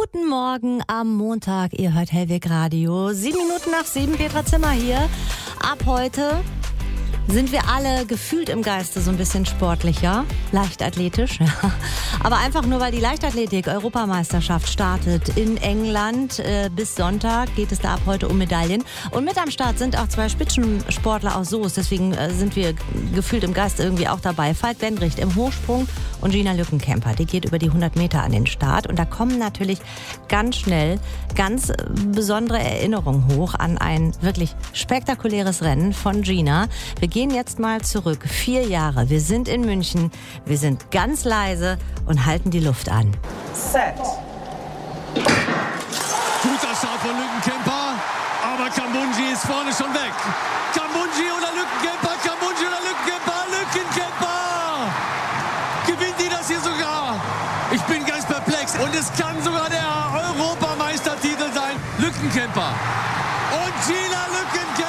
Guten Morgen am Montag. Ihr hört Hellweg Radio. 7 Minuten nach 7, Petra Zimmer hier. Ab heute sind wir alle gefühlt im Geiste so ein bisschen sportlicher, leichtathletisch. Aber einfach nur, weil die Leichtathletik-Europameisterschaft startet in England. Bis Sonntag geht es da ab heute um Medaillen. Und mit am Start sind auch 2 Spitzensportler aus Soest. Deswegen sind wir gefühlt im Geiste irgendwie auch dabei. Falk Wendricht im Hochsprung und Gina Lückenkämper. Die geht über die 100 Meter an den Start. Und da kommen natürlich ganz schnell ganz besondere Erinnerungen hoch an ein wirklich spektakuläres Rennen von Gina. Wir gehen jetzt mal zurück. 4 Jahre. Wir sind in München. Wir sind ganz leise und halten die Luft an. Set. Guter Start von Lückenkämper, aber Kambundji ist vorne schon weg. Kambundji oder Lückenkämper, Kambundji oder Lückenkämper, Lückenkämper! Gewinnt die das hier sogar? Ich bin ganz perplex und es kann sogar der Europameistertitel sein. Lückenkämper. Und Gina Lückenkämper